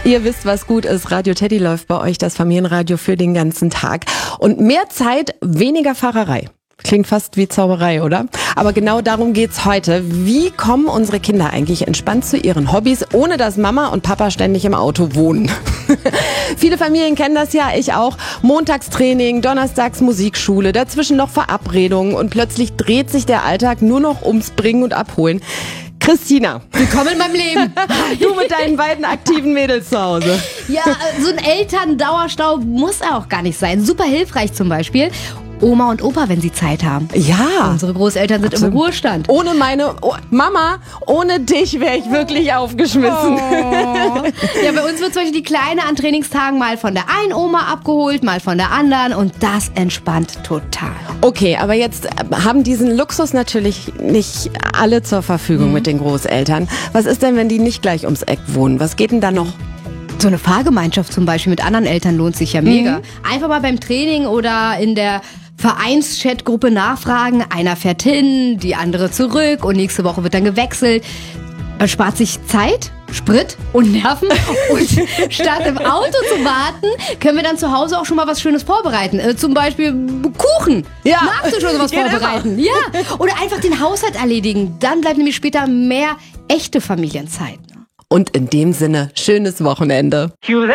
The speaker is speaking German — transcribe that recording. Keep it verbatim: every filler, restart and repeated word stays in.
Ihr wisst, was gut ist. Radio Teddy läuft bei euch, das Familienradio für den ganzen Tag. Und mehr Zeit, weniger Fahrerei. Klingt fast wie Zauberei, oder? Aber genau darum geht's heute. Wie kommen unsere Kinder eigentlich entspannt zu ihren Hobbys, ohne dass Mama und Papa ständig im Auto wohnen? Viele Familien kennen das ja, ich auch. Montagstraining, donnerstags Musikschule, dazwischen noch Verabredungen und plötzlich dreht sich der Alltag nur noch ums Bringen und Abholen. Christina. Willkommen in meinem Leben. Du mit deinen beiden aktiven Mädels zu Hause. Ja, so ein Elterndauerstau muss auch gar nicht sein. Super hilfreich zum Beispiel. Oma und Opa, wenn sie Zeit haben. Ja. Unsere Großeltern sind Absolut. im Ruhestand. Ohne meine oh, Mama, ohne dich wäre ich wirklich aufgeschmissen. Oh. Ja, bei uns wird zum Beispiel die Kleine an Trainingstagen mal von der einen Oma abgeholt, mal von der anderen und das entspannt total. Okay, aber jetzt haben diesen Luxus natürlich nicht alle zur Verfügung mhm. mit den Großeltern. Was ist denn, wenn die nicht gleich ums Eck wohnen? Was geht denn da noch? So eine Fahrgemeinschaft zum Beispiel mit anderen Eltern lohnt sich ja mega. Mhm. Einfach mal beim Training oder in der Vereinschat-Gruppe nachfragen. Einer fährt hin, die andere zurück und nächste Woche wird dann gewechselt. Man spart sich Zeit, Sprit und Nerven. Und statt im Auto zu warten, können wir dann zu Hause auch schon mal was Schönes vorbereiten. Äh, zum Beispiel Kuchen. Ja. Nachtisch oder sowas vorbereiten. Immer. Ja. Oder einfach den Haushalt erledigen. Dann bleibt nämlich später mehr echte Familienzeit. Und in dem Sinne, schönes Wochenende.